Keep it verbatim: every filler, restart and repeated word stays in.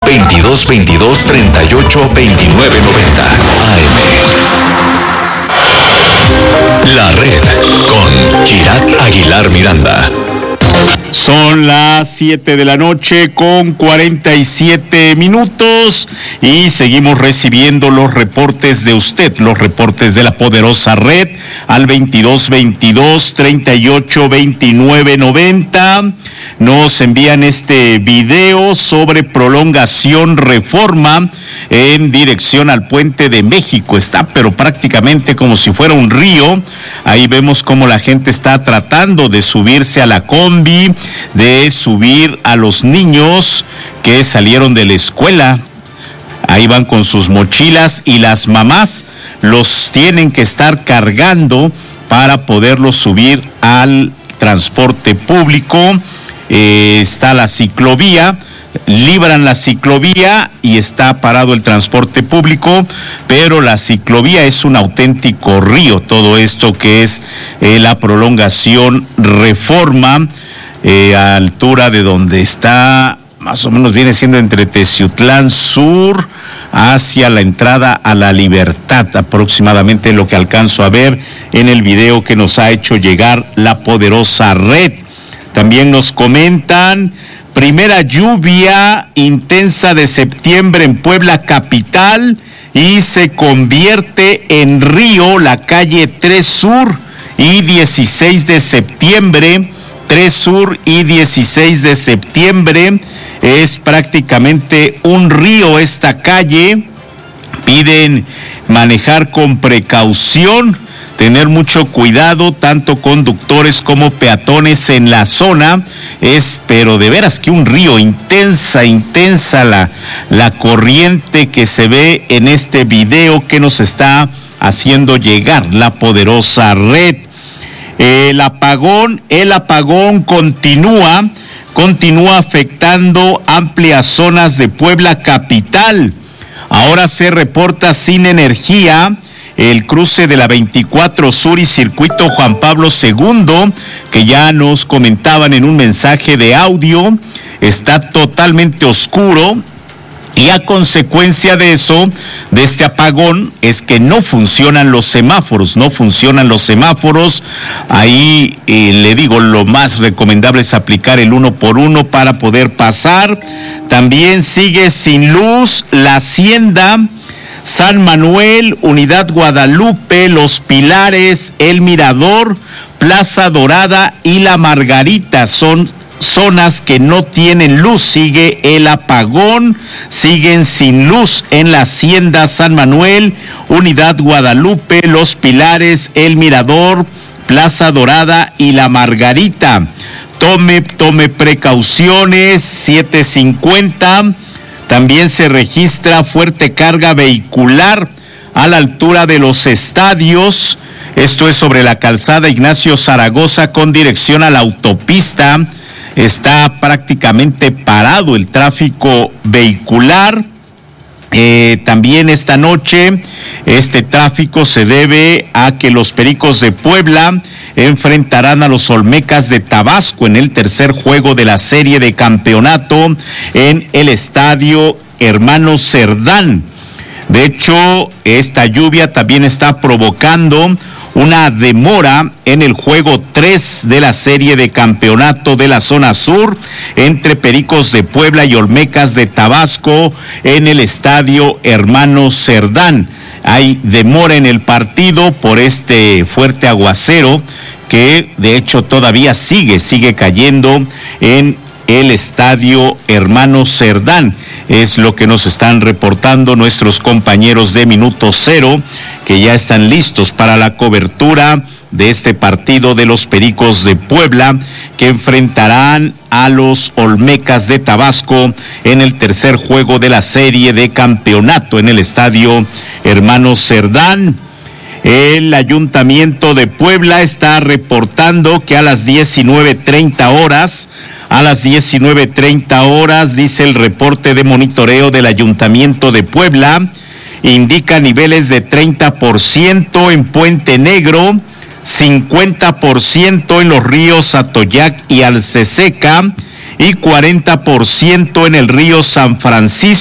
veintidós veintidós treinta y ocho veintinueve noventa A M. La Red con Girat Aguilar Miranda. Son las siete de la noche con cuarenta y siete minutos y seguimos recibiendo los reportes de usted, los reportes de la poderosa red al veintidós veintidós treinta y ocho veintinueve noventa. Nos envían este video sobre prolongación Reforma en dirección al Puente de México. Está pero prácticamente como si fuera un río. Ahí vemos cómo la gente está tratando de subirse a la combi, de subir a los niños que salieron de la escuela. Ahí van con sus mochilas y las mamás los tienen que estar cargando para poderlos subir al transporte público. Eh, está la ciclovía, libran la ciclovía y está parado el transporte público, pero la ciclovía es un auténtico río. Todo esto que es eh, la prolongación Reforma, eh, a altura de donde está, más o menos viene siendo entre Teciutlán Sur hacia la entrada a La Libertad, aproximadamente lo que alcanzo a ver en el video que nos ha hecho llegar la poderosa red. También nos comentan: primera lluvia intensa de septiembre en Puebla capital y se convierte en río la calle tres Sur y dieciséis de septiembre. tres Sur y dieciséis de septiembre es prácticamente un río esta calle. Piden manejar con precaución, tener mucho cuidado, tanto conductores como peatones en la zona. Es, pero de veras que un río, intensa, intensa la, la corriente que se ve en este video que nos está haciendo llegar la poderosa red. El apagón, el apagón continúa, continúa afectando amplias zonas de Puebla capital. Ahora se reporta sin energía el cruce de la veinticuatro Sur y Circuito Juan Pablo segundo, que ya nos comentaban en un mensaje de audio, está totalmente oscuro. Y a consecuencia de eso, de este apagón, es que no funcionan los semáforos, no funcionan los semáforos. Ahí eh, le digo, lo más recomendable es aplicar el uno por uno para poder pasar. También sigue sin luz la Hacienda, San Manuel, Unidad Guadalupe, Los Pilares, El Mirador, Plaza Dorada y La Margarita. Son zonas que no tienen luz. Sigue el apagón, siguen sin luz en la Hacienda, San Manuel, Unidad Guadalupe, Los Pilares, El Mirador, Plaza Dorada y La Margarita. Tome, tome precauciones. siete cincuenta. También se registra fuerte carga vehicular a la altura de los estadios. Esto es sobre la calzada Ignacio Zaragoza con dirección a la autopista. Está prácticamente parado el tráfico vehicular. Eh, también esta noche este tráfico se debe a que los Pericos de Puebla enfrentarán a los Olmecas de Tabasco en el tercer juego de la serie de campeonato en el estadio Hermano Cerdán. De hecho, esta lluvia también está provocando una demora en el juego tres de la serie de campeonato de la zona sur entre Pericos de Puebla y Olmecas de Tabasco en el estadio Hermano Cerdán. Hay demora en el partido por este fuerte aguacero que de hecho todavía sigue, sigue cayendo en el estadio Hermano Cerdán. Es lo que nos están reportando nuestros compañeros de Minuto Cero, que ya están listos para la cobertura de este partido de los Pericos de Puebla, que enfrentarán a los Olmecas de Tabasco en el tercer juego de la serie de campeonato en el estadio Hermano Cerdán. El Ayuntamiento de Puebla está reportando que a las diecinueve treinta horas, a las diecinueve treinta horas, dice el reporte de monitoreo del Ayuntamiento de Puebla, indica niveles de treinta por ciento en Puente Negro, cincuenta por ciento en los ríos Atoyac y Alceseca y cuarenta por ciento en el río San Francisco.